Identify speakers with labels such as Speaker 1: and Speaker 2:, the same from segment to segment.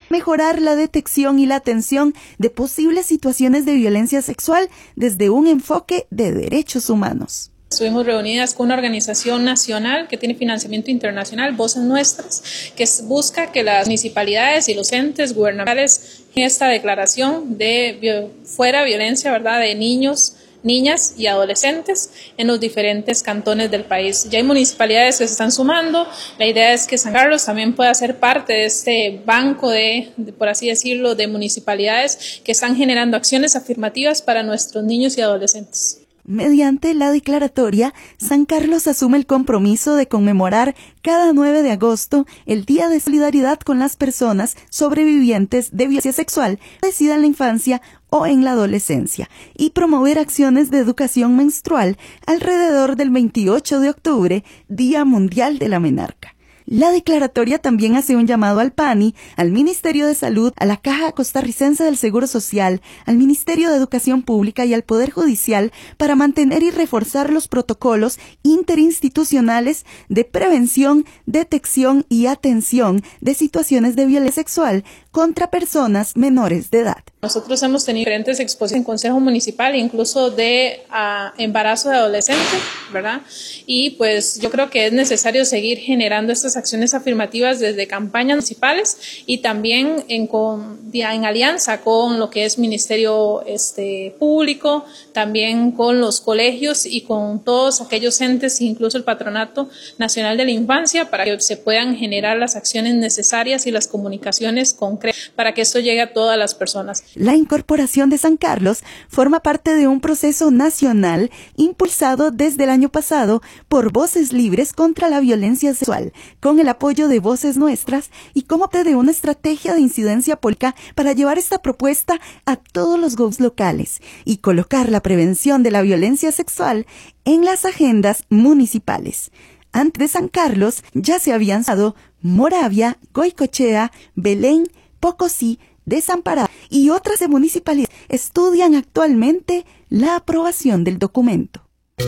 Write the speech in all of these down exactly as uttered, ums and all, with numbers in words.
Speaker 1: mejorar la detección y la atención de posibles situaciones de violencia sexual desde un enfoque de derechos humanos.
Speaker 2: Estuvimos reunidas con una organización nacional que tiene financiamiento internacional, Voces Nuestras, que busca que las municipalidades y los entes gubernamentales en esta declaración de fuera violencia, ¿verdad?, de niños, niñas y adolescentes en los diferentes cantones del país. Ya hay municipalidades que se están sumando. La idea es que San Carlos también pueda ser parte de este banco de, de, por así decirlo, de municipalidades que están generando acciones afirmativas para nuestros niños y adolescentes.
Speaker 1: Mediante la declaratoria, San Carlos asume el compromiso de conmemorar cada nueve de agosto el Día de Solidaridad con las personas sobrevivientes de violencia sexual, padecida en la infancia o en la adolescencia, y promover acciones de educación menstrual alrededor del veintiocho de octubre, Día Mundial de la Menarca. La declaratoria también hace un llamado al P A N I, al Ministerio de Salud, a la Caja Costarricense del Seguro Social, al Ministerio de Educación Pública y al Poder Judicial para mantener y reforzar los protocolos interinstitucionales de prevención, detección y atención de situaciones de violencia sexual contra personas menores de edad.
Speaker 2: Nosotros hemos tenido diferentes exposiciones en Consejo Municipal, incluso de uh, embarazo de adolescentes, ¿verdad? Y pues yo creo que es necesario seguir generando estas acciones afirmativas desde campañas municipales y también en, con, en alianza con lo que es Ministerio este, Público, también con los colegios y con todos aquellos entes, incluso el Patronato Nacional de la Infancia, para que se puedan generar las acciones necesarias y las comunicaciones concretas para que esto llegue a todas las personas.
Speaker 1: La incorporación de San Carlos forma parte de un proceso nacional impulsado desde el año pasado por Voces Libres contra la Violencia Sexual, con el apoyo de Voces Nuestras y como parte de una estrategia de incidencia política para llevar esta propuesta a todos los gobiernos locales y colocar la prevención de la violencia sexual en las agendas municipales. Antes de San Carlos ya se habían dado Moravia, Goicoechea, Belén, Pocosí, Desamparada y otras de municipalidades estudian actualmente la aprobación del documento.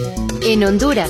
Speaker 3: En Honduras.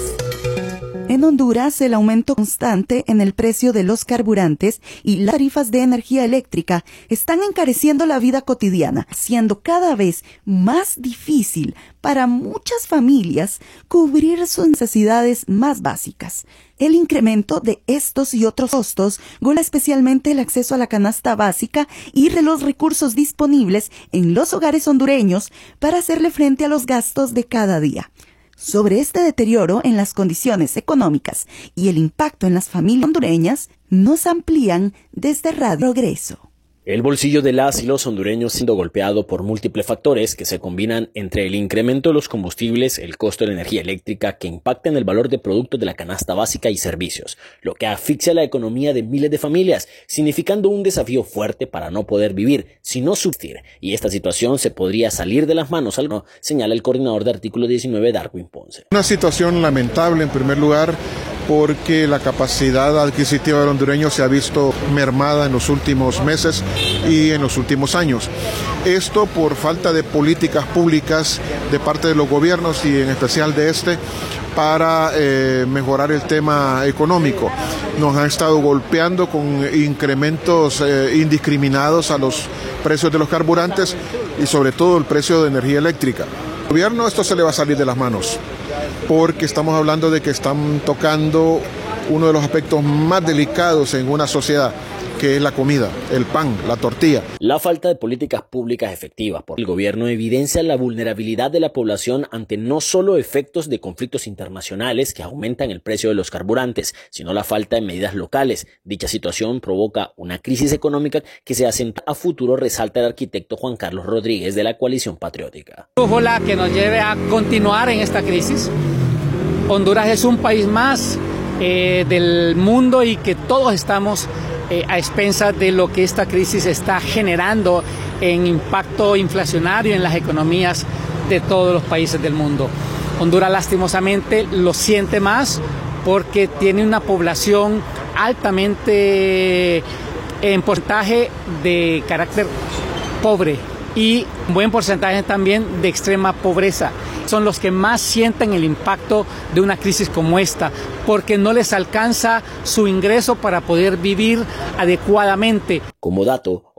Speaker 1: En Honduras, el aumento constante en el precio de los carburantes y las tarifas de energía eléctrica están encareciendo la vida cotidiana, haciendo cada vez más difícil para muchas familias cubrir sus necesidades más básicas. El incremento de estos y otros costos golpea especialmente el acceso a la canasta básica y de los recursos disponibles en los hogares hondureños para hacerle frente a los gastos de cada día. Sobre este deterioro en las condiciones económicas y el impacto en las familias hondureñas, nos amplían desde Radio Progreso.
Speaker 4: El bolsillo de las y los hondureños siendo golpeado por múltiples factores que se combinan entre el incremento de los combustibles, el costo de la energía eléctrica que impacta en el valor de productos de la canasta básica y servicios, lo que asfixia la economía de miles de familias, significando un desafío fuerte para no poder vivir, sino subsistir. Y esta situación se podría salir de las manos, algo señala el coordinador de Artículo diecinueve, Darwin Ponce.
Speaker 5: Una situación lamentable en primer lugar, porque la capacidad adquisitiva del hondureño se ha visto mermada en los últimos meses y en los últimos años. Esto por falta de políticas públicas de parte de los gobiernos y en especial de este para eh, mejorar el tema económico. Nos han estado golpeando con incrementos eh, indiscriminados a los precios de los carburantes y sobre todo el precio de energía eléctrica. Al gobierno esto se le va a salir de las manos, porque estamos hablando de que están tocando uno de los aspectos más delicados en una sociedad, que es la comida, el pan, la tortilla.
Speaker 4: La falta de políticas públicas efectivas por el gobierno evidencia la vulnerabilidad de la población ante no solo efectos de conflictos internacionales que aumentan el precio de los carburantes, sino la falta de medidas locales. Dicha situación provoca una crisis económica que se acentúa a futuro, resalta el arquitecto Juan Carlos Rodríguez de la Coalición Patriótica.
Speaker 6: Ojalá que nos lleve a continuar en esta crisis. Honduras es un país más eh, del mundo y que todos estamos eh, a expensas de lo que esta crisis está generando en impacto inflacionario en las economías de todos los países del mundo. Honduras lastimosamente lo siente más porque tiene una población altamente en porcentaje de carácter pobre y un buen porcentaje también de extrema pobreza. Son los que más sienten el impacto de una crisis como esta, porque no les alcanza su ingreso para poder vivir adecuadamente.
Speaker 4: Como dato,